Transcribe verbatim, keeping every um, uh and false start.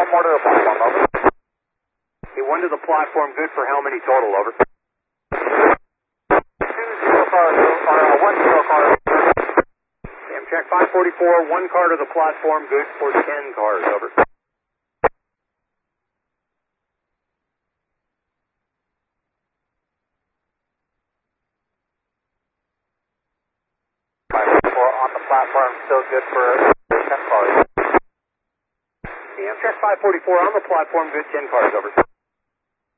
more to the platform, over. Okay, one to the platform, good for how many total, over? Two zero car, or uh, one zero car. Amtrak five forty-four, one car to the platform, good for ten cars, over. On the platform, still good for ten cars. The Amtrak five forty-four on the platform, good ten cars, over.